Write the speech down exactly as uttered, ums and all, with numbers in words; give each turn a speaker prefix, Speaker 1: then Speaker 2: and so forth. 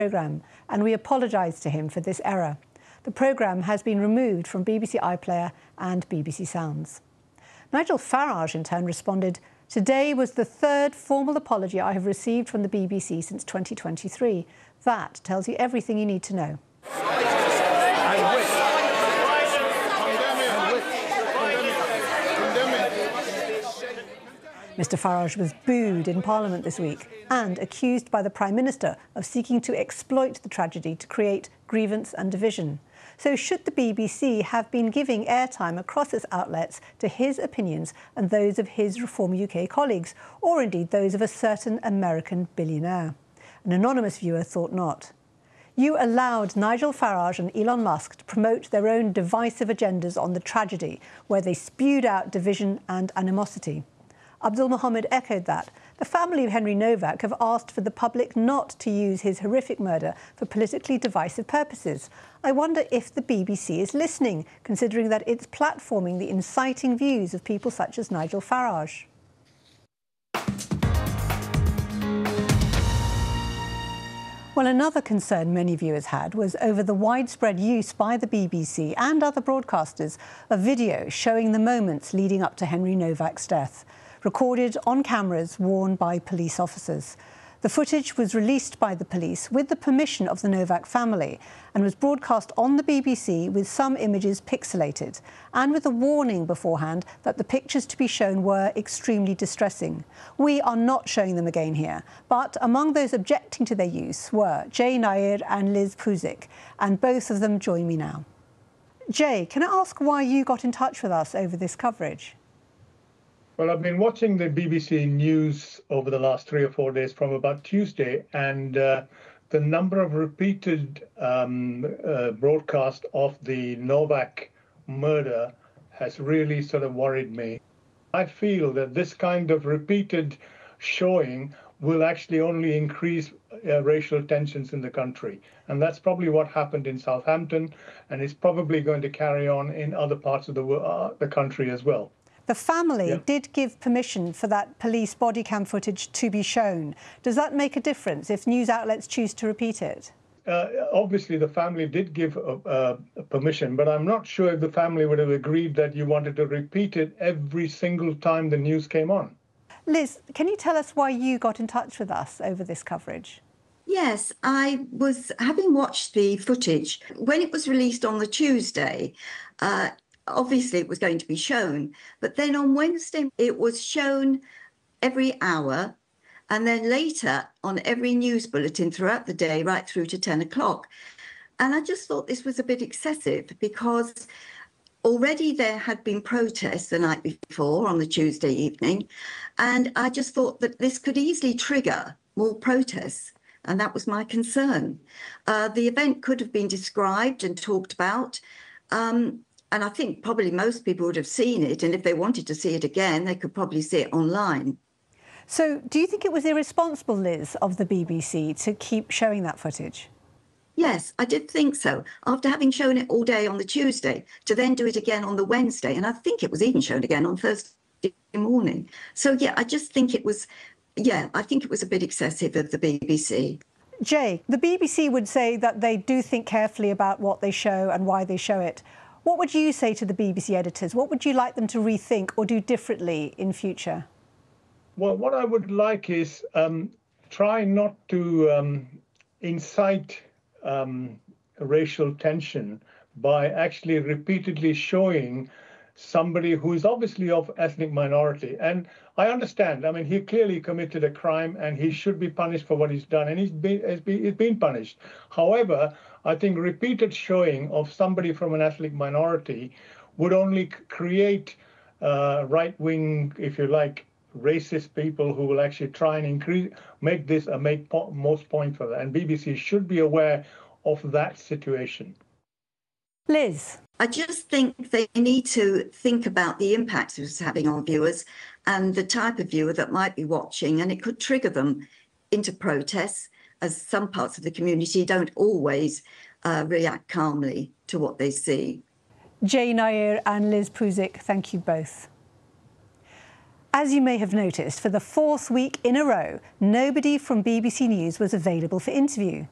Speaker 1: programme, and we apologise to him for this error. The programme has been removed from B B C iPlayer and B B C Sounds. Nigel Farage, in turn, responded, "Today was the third formal apology I have received from the B B C since twenty twenty-three. That tells you everything you need to know." Mr Farage was booed in Parliament this week and accused by the Prime Minister of seeking to exploit the tragedy to create grievance and division. So should the B B C have been giving airtime across its outlets to his opinions and those of his Reform U K colleagues, or indeed those of a certain American billionaire? An anonymous viewer thought not. You allowed Nigel Farage and Elon Musk to promote their own divisive agendas on the tragedy, where they spewed out division and animosity. Abdul Mohammed echoed that. The family of Henry Novak have asked for the public not to use his horrific murder for politically divisive purposes. I wonder if the B B C is listening, considering that it's platforming the inciting views of people such as Nigel Farage. Well, another concern many viewers had was over the widespread use by the B B C and other broadcasters of video showing the moments leading up to Henry Novak's death, recorded on cameras worn by police officers. The footage was released by the police with the permission of the Novak family and was broadcast on the B B C with some images pixelated and with a warning beforehand that the pictures to be shown were extremely distressing. We are not showing them again here, but among those objecting to their use were Jay Nair and Liz Puzik, and both of them join me now. Jay, can I ask why you got in touch with us over this coverage?
Speaker 2: Well, I've been watching the B B C News over the last three or four days from about Tuesday, and uh, the number of repeated um, uh, broadcasts of the Novak murder has really sort of worried me. I feel that this kind of repeated showing will actually only increase uh, racial tensions in the country. And that's probably what happened in Southampton, and it's probably going to carry on in other parts of the, uh, the country as well.
Speaker 1: The family
Speaker 2: yeah.
Speaker 1: did give permission for that police body cam footage to be shown. Does that make a difference if news outlets choose to repeat it?
Speaker 2: Uh, obviously, the family did give uh, uh, permission, but I'm not sure if the family would have agreed that you wanted to repeat it every single time the news came on.
Speaker 1: Liz, can you tell us why you got in touch with us over this coverage?
Speaker 3: Yes, I was having watched the footage. When it was released on the Tuesday, uh, obviously it was going to be shown, but then on Wednesday it was shown every hour, and then later on every news bulletin throughout the day right through to ten o'clock. And I just thought this was a bit excessive, because already there had been protests the night before on the Tuesday evening, and I just thought that this could easily trigger more protests, and that was my concern. Uh, the event could have been described and talked about, um, and I think probably most people would have seen it, and if they wanted to see it again, they could probably see it online.
Speaker 1: So do you think it was irresponsible, Liz, of the B B C to keep showing that footage?
Speaker 3: Yes, I did think so. After having shown it all day on the Tuesday, to then do it again on the Wednesday, and I think it was even shown again on Thursday morning. So, yeah, I just think it was, yeah, I think it was a bit excessive of the B B C.
Speaker 1: Jay, the B B C would say that they do think carefully about what they show and why they show it. What would you say to the B B C editors? What would you like them to rethink or do differently in future?
Speaker 2: Well, what I would like is um, try not to um, incite um, racial tension by actually repeatedly showing somebody who is obviously of ethnic minority. And I understand, I mean, he clearly committed a crime and he should be punished for what he's done, and he's been, he's been, he's been punished. However, I think repeated showing of somebody from an ethnic minority would only create uh, right-wing, if you like, racist people who will actually try and increase, make this a make po most point for that. And B B C should be aware of that situation.
Speaker 1: Liz?
Speaker 3: I just think they need to think about the impact it was having on viewers and the type of viewer that might be watching, and it could trigger them into protests, as some parts of the community don't always uh, react calmly to what they see.
Speaker 1: Jay Nair and Liz Puzik, thank you both. As you may have noticed, for the fourth week in a row, nobody from B B C News was available for interview.